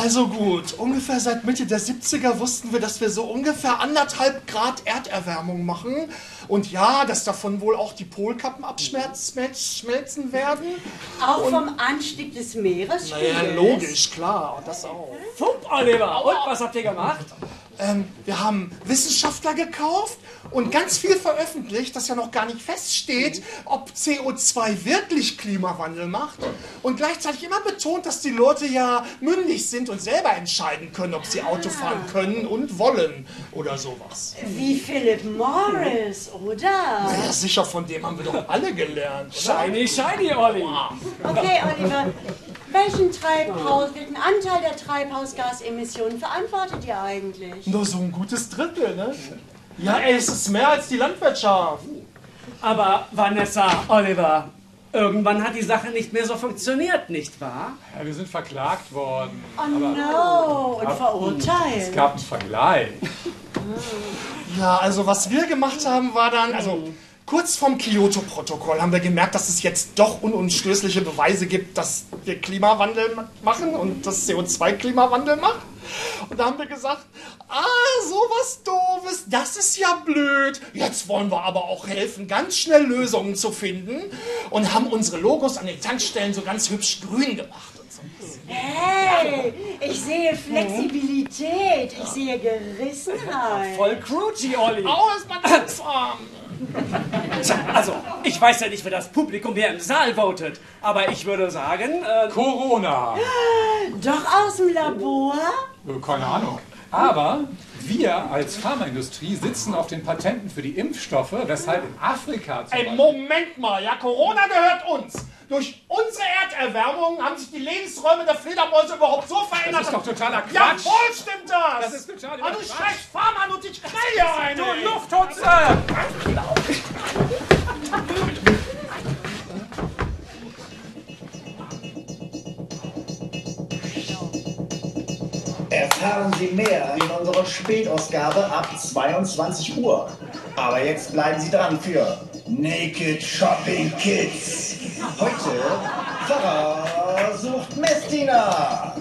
Also gut, ungefähr seit Mitte der 70er wussten wir, dass wir so ungefähr 1,5 Grad Erderwärmung machen. Und ja, dass davon wohl auch die Polkappen abschmelzen werden. Auch vom Anstieg des Meeres? Naja, logisch, klar, und das auch. Fump, Oliver, und was habt ihr gemacht? Wir haben Wissenschaftler gekauft und ganz viel veröffentlicht, dass ja noch gar nicht feststeht, ob CO2 wirklich Klimawandel macht. Und gleichzeitig immer betont, dass die Leute ja mündig sind und selber entscheiden können, ob sie Auto fahren können und wollen oder sowas. Wie Philip Morris, oder? Ja, sicher, von dem haben wir doch alle gelernt, oder? Shiny, shiny, Olli. Okay, Oliver, welchen Anteil der Treibhausgasemissionen verantwortet ihr eigentlich? Nur so ein gutes Drittel, ne? Ja, ey, es ist mehr als die Landwirtschaft. Aber Vanessa, Oliver, irgendwann hat die Sache nicht mehr so funktioniert, nicht wahr? Ja, wir sind verklagt worden. Oh no, und verurteilt. Es gab einen Vergleich. Ja, also was wir gemacht haben, war dann, kurz vorm Kyoto-Protokoll haben wir gemerkt, dass es jetzt doch unumstößliche Beweise gibt, dass wir Klimawandel machen und das CO2 Klimawandel macht. Und da haben wir gesagt, sowas Doofes, das ist ja blöd. Jetzt wollen wir aber auch helfen, ganz schnell Lösungen zu finden und haben unsere Logos an den Tankstellen so ganz hübsch grün gemacht. Und so. Hey, ich sehe Flexibilität, ich sehe Gerissenheit. Voll crunchy, Olli. Au, ist mein Arm. Also, ich weiß ja nicht, wer das Publikum hier im Saal votet, aber ich würde sagen, Corona. Doch aus dem Labor? Keine Ahnung. Aber wir als Pharmaindustrie sitzen auf den Patenten für die Impfstoffe, weshalb in Afrika zum Ey, Beispiel... Moment mal, ja, Corona gehört uns. Durch unsere Erderwärmung haben sich die Lebensräume der Fledermäuse überhaupt so verändert. Das ist doch totaler Quatsch. Jawohl, stimmt das. Das ist total du Quatsch. scheiß Fahrmann und ich knall dir eine. Du Lufthutze! Erfahren Sie mehr in unserer Spätausgabe ab 22 Uhr. Aber jetzt bleiben Sie dran für Naked Shopping Kids. Heute Pfarrer sucht Messdiener.